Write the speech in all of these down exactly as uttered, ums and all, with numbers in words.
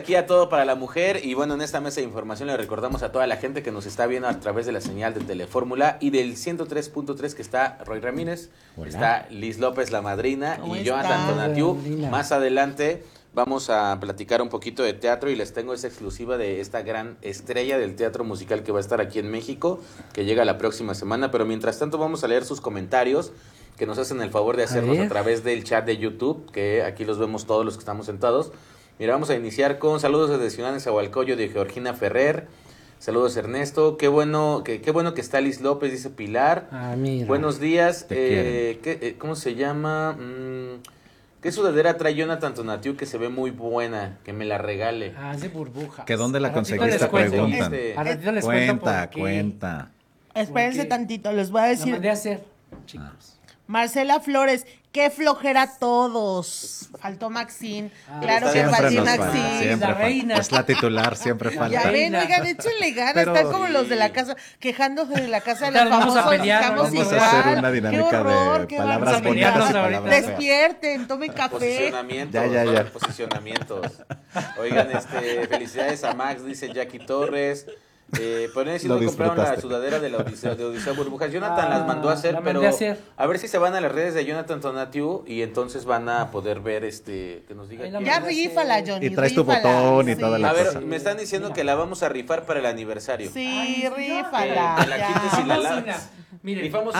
Aquí a Todo para la Mujer y bueno, en esta mesa de información le recordamos a toda la gente que nos está viendo a través de la señal de Telefórmula y del ciento tres punto tres que está Roy Ramírez, Hola. Está Liz López, la madrina, y Jonathan Tonatiuh. Más adelante vamos a platicar un poquito de teatro y les tengo esa exclusiva de esta gran estrella del teatro musical que va a estar aquí en México, que llega la próxima semana, pero mientras tanto vamos a leer sus comentarios que nos hacen el favor de hacernos a, a través del chat de YouTube, que aquí los vemos todos los que estamos sentados. Mira, vamos a iniciar con saludos desde Ciudad de Nezahualcóyotl de Georgina Ferrer. Saludos, Ernesto. Qué bueno que, qué bueno que está Liz López, dice Pilar. Ah, mira. Buenos días. Eh, ¿qué, eh, ¿Cómo se llama? Mm, ¿Qué sudadera trae Jonathan Tonatiuh que se ve muy buena? Que me la regale. Ah, es de burbujas. ¿Que dónde la conseguiste? Preguntan. Este, A ratito les cuenta, cuenta. Espérense tantito, les voy a decir. La mandé a hacer, chicos. Ah. Marcela Flores, qué flojera todos. Faltó Maxine. Ah, claro que siempre faltó nos falta, Maxine. siempre La falta. reina. Es la titular, siempre falta. Ya ven, reina. oigan, échenle ganas. Pero- Están como los de la casa, quejándose de la casa de los Claro, vamos a famosos. pelear, estamos vamos a igual. hacer una Qué dinámica horror, de qué palabras vamos a pelearnos bonitas y ahorita. palabras feas. Despierten, tomen café. Posicionamientos, Ya, ya, ¿no? ya. Posicionamientos. Oigan, este, felicidades a Max, dice Jackie Torres. Eh, pero si Lo no compraron la disfrutaste. sudadera de la Odisea, de Odisea Burbujas. Jonathan Ah, las mandó a hacer, la pero mandé a hacer. a ver si se van a las redes de Jonathan Tonatiuh y entonces van a poder ver este que nos diga. Ahí la quién. Ya mandé a hacer. rífala, Johnny. Y traes tu rífala. botón y Sí. toda la A ver, cosa. me están diciendo que la vamos a rifar para el aniversario. Sí, Ay, sí, rífala. Que- que la ya. quites y la Vamos, lavas. Ina. Miren, Rifamos una.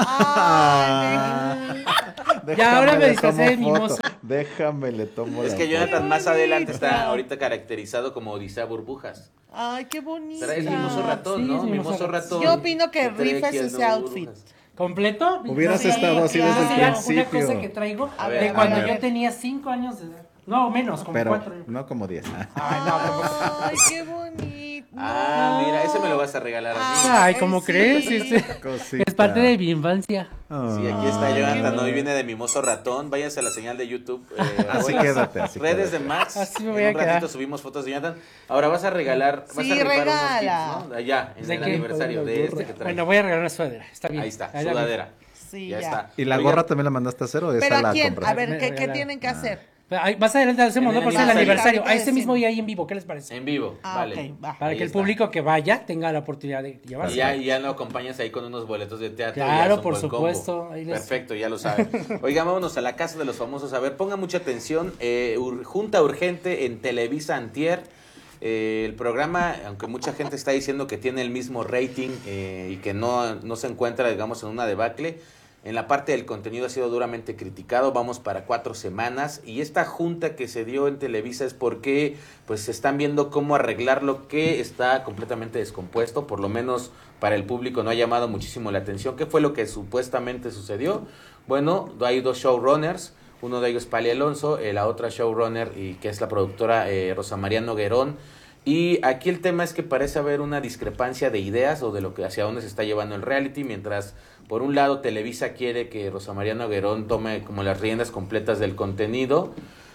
Ah, Ya, ahora me Déjame, le disfracé tomo de mimoso. foto. Déjame, le tomo Es la que foto. Jonathan más adelante está bonita. ahorita caracterizado como Odisea Burbujas. Ay, qué bonita. Pero es mimoso ratón, Sí, ¿no? es mimoso Mimoso ratón. ratón. Yo opino que trae rifes aquí el ese nuevo outfit. burbujas. ¿completo? Hubieras Sí, estado así claro. desde el Mira, una principio. cosa que traigo A ver, de a cuando ver. yo tenía cinco años de edad. No, menos, como Pero cuatro. no como diez. Ay, no, pero- Ay, qué bonito. Ah, mira, ese me lo vas a regalar a mí. Ay, ¿cómo sí. crees? Este- Cosita. es parte de mi infancia. Ah. Sí, aquí está Ay, Jonathan, qué hoy viene de Mimoso Ratón. Váyanse a la señal de YouTube. eh, Así o en las quédate, así redes quédate. de Max. Así me En voy a un ratito quedar. subimos fotos de Jonathan. Ahora vas a regalar, vas Sí, a rifar regala. unos kits, ¿no? Allá, en ¿De el qué? aniversario de este que trae. Bueno, voy a regalar una sudadera. Está bien. Ahí está, Ahí la sudadera. Sí, Ya ya. está. ¿Y la Oigan, gorra también la mandaste a hacer o esa Pero la a quién, compraste? a ver, Me ¿qué, ¿qué regalaron. tienen que hacer? vi. Ahí, más adelante hacemos, En ¿no? Por el ser el aniversario. aniversario. A ese Ahorita mismo decimos. día ahí en vivo. ¿Qué les parece? En vivo, Ah, vale. ok, va. Para Ahí que el está. público que vaya tenga la oportunidad de Y llevarse. ya, y ya lo acompañas ahí con unos boletos de teatro. y Claro, ya es un por buen supuesto, combo. ahí les- Perfecto, ya lo saben. Oigan, vámonos a la casa de los famosos. A ver, ponga mucha atención. Eh, ur- junta urgente en Televisa Antier. Eh, el programa, aunque mucha gente está diciendo que tiene el mismo rating eh, y que no, no se encuentra, digamos, en una debacle, en la parte del contenido ha sido duramente criticado. Vamos para cuatro semanas y esta junta que se dio en Televisa es porque pues se están viendo cómo arreglar lo que está completamente descompuesto, por lo menos para el público no ha llamado muchísimo la atención. ¿Qué fue lo que supuestamente sucedió? Bueno, hay dos showrunners, uno de ellos Pali Alonso, eh, la otra showrunner y que es la productora eh, Rosa María Noguerón. Y aquí el tema es que parece haber una discrepancia de ideas o de lo que hacia dónde se está llevando el reality, mientras por un lado Televisa quiere que Rosa María Noguerón tome como las riendas completas del contenido.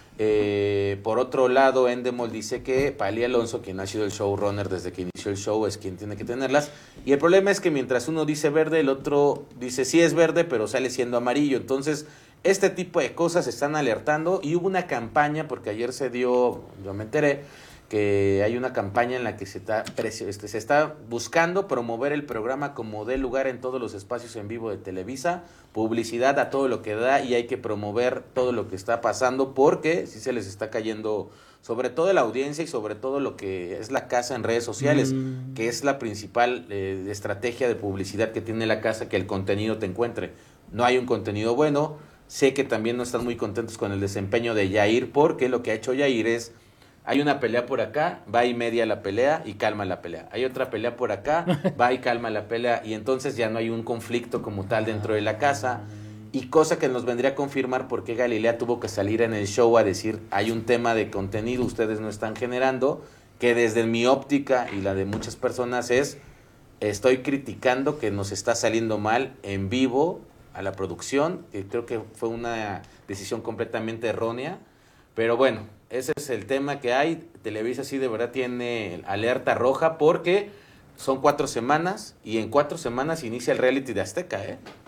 Eh, por otro lado, Endemol dice que Pali Alonso, quien ha sido el showrunner desde que inició el show, es quien tiene que tenerlas. Y el problema es que mientras uno dice verde, el otro dice sí es verde, pero sale siendo amarillo. Entonces, este tipo de cosas se están alertando y hubo una campaña, porque ayer se dio, yo me enteré, que hay una campaña en la que se está, este, se está buscando promover el programa como dé lugar en todos los espacios en vivo de Televisa, publicidad a todo lo que da y hay que promover todo lo que está pasando porque si se les está cayendo sobre todo la audiencia y sobre todo lo que es la casa en redes sociales, mm. que es la principal eh, estrategia de publicidad que tiene la casa, que el contenido te encuentre. No hay un contenido bueno, sé que también no están muy contentos con el desempeño de Yair porque lo que ha hecho Yair es hay una pelea por acá, va y media la pelea y calma la pelea. Hay otra pelea por acá, va y calma la pelea y entonces ya no hay un conflicto como tal dentro de la casa. Y cosa que nos vendría a confirmar por qué Galilea tuvo que salir en el show a decir hay un tema de contenido, ustedes no están generando, que desde mi óptica y la de muchas personas es, estoy criticando que nos está saliendo mal en vivo a la producción, que creo que fue una decisión completamente errónea, pero bueno, ese es el tema que hay. Televisa sí de verdad tiene alerta roja porque son cuatro semanas y en cuatro semanas inicia el reality de Azteca, ¿eh?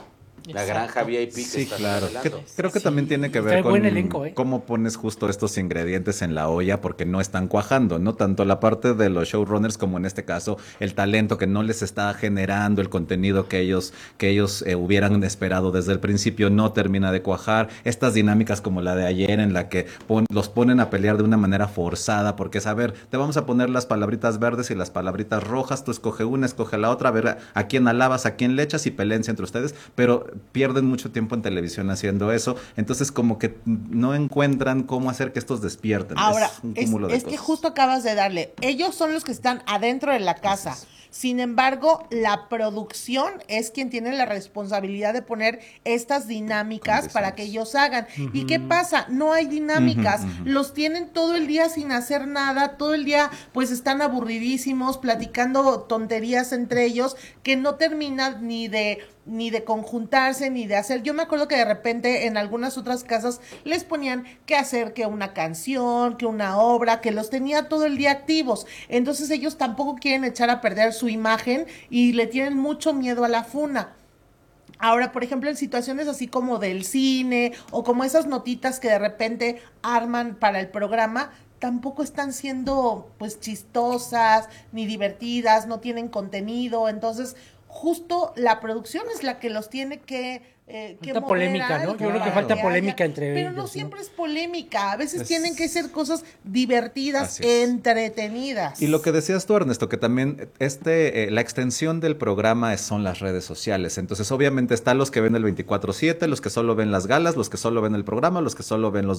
La granja V I P que Sí, estás claro. Que- revelando. creo que Sí, también tiene que ver trae con buen elenco, ¿eh? cómo pones justo estos ingredientes en la olla porque no están cuajando, ¿no? Tanto la parte de los showrunners como en este caso el talento que no les está generando el contenido que ellos, que ellos eh, hubieran esperado desde el principio no termina de cuajar. Estas dinámicas como la de ayer en la que pon- los ponen a pelear de una manera forzada porque es, a ver, te vamos a poner las palabritas verdes y las palabritas rojas, tú escoge una, escoge la otra, a ver a, a quién alabas, a quién le echas y peleense entre ustedes, pero pierden mucho tiempo en televisión haciendo eso, entonces como que no encuentran cómo hacer que estos despierten. Ahora, es un es, cúmulo de es que cosas. justo acabas de darle. Ellos son los que están adentro de la casa. Sin embargo, la producción es quien tiene la responsabilidad de poner estas dinámicas para que ellos hagan. ¿Y qué pasa? No hay dinámicas. Ujú, ujú. Los tienen todo el día sin hacer nada. Todo el día, pues, están aburridísimos, platicando tonterías entre ellos, que no terminan ni de ni de conjuntarse, ni de hacer. Yo me acuerdo que de repente en algunas otras casas les ponían que hacer que una canción, que una obra, que los tenía todo el día activos. Entonces ellos tampoco quieren echar a perder su imagen y le tienen mucho miedo a la funa. Ahora, por ejemplo, en situaciones así como del cine o como esas notitas que de repente arman para el programa, tampoco están siendo pues chistosas ni divertidas, no tienen contenido, entonces justo la producción es la que los tiene que eh, que Falta polémica, moderar, ¿no? Yo creo que para falta haya- polémica entre pero ellos, no ¿no? siempre es polémica, a veces Es- tienen que ser cosas divertidas, Así es. entretenidas. Y lo que decías tú, Ernesto, que también este, eh, la extensión del programa es- son las redes sociales. Entonces, obviamente, están los que ven el veinticuatro siete, los que solo ven las galas, los que solo ven el programa, los que solo ven los